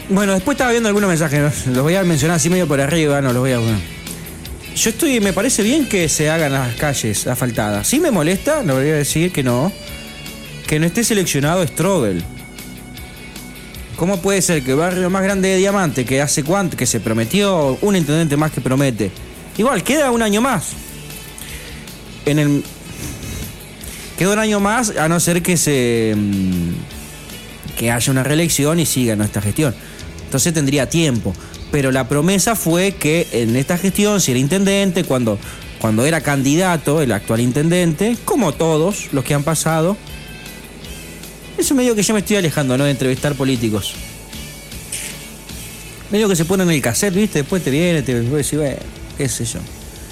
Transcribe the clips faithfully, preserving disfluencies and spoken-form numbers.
Bueno, después estaba viendo algunos mensajes, ¿no? Los voy a mencionar así medio por arriba, no los voy a... Bueno. Yo estoy, me parece bien que se hagan las calles asfaltadas. Sí me molesta, lo voy a decir que no, que no esté seleccionado Strobel. ¿Cómo puede ser que el barrio más grande de Diamante, que hace cuánto, que se prometió, un intendente más que promete, igual queda un año más? En el... Queda un año más, a no ser que se... que haya una reelección y siga nuestra gestión. Entonces tendría tiempo. Pero la promesa fue que en esta gestión, si era intendente, cuando, cuando era candidato, el actual intendente, como todos los que han pasado, eso medio que yo me estoy alejando, ¿no? De entrevistar políticos. Medio que se pone en el cassette, ¿viste? Después te viene, te puede decir, bueno, qué sé yo.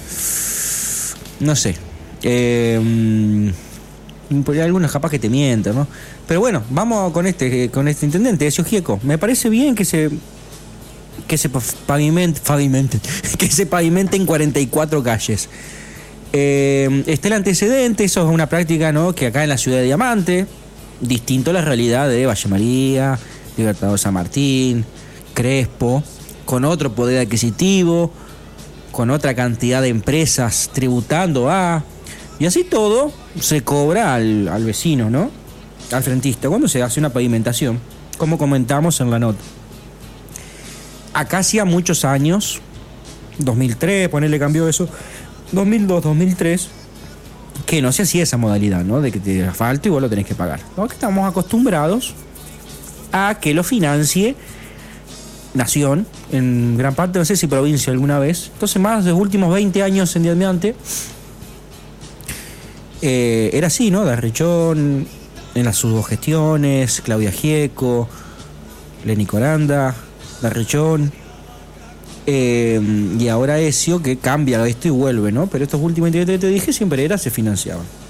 No sé. Eh, hay algunos capaz que te mienten, ¿no? Pero bueno, vamos con este, con este intendente, Ezio Gieco. Me parece bien que se... que se pavimenten, pavimenten, que se pavimenten cuarenta y cuatro calles. Eh, está el antecedente, eso es una práctica, ¿no? Que acá en la ciudad de Diamante, distinto a la realidad de Valle María, Libertador San Martín, Crespo, con otro poder adquisitivo, con otra cantidad de empresas tributando a... Y así todo se cobra al, al vecino, ¿no? Al frentista, cuando se hace una pavimentación, como comentamos en la nota. Acá hacía muchos años, dos mil tres, ponerle cambió eso, dos mil dos, dos mil tres, que no se hacía esa modalidad, ¿no? De que te asfalto y vos lo tenés que pagar. ¿No? Que estamos acostumbrados a que lo financie Nación, en gran parte, no sé si provincia alguna vez. Entonces, más de los últimos veinte años en Diamante, eh, era así, ¿no? Darrechón, en las subgestiones, Claudia Gieco, Lenny Coranda, Darrechón, eh, y ahora Ezio, que cambia esto y vuelve, ¿no? Pero estos últimos intendentes que te dije siempre era, se financiaban.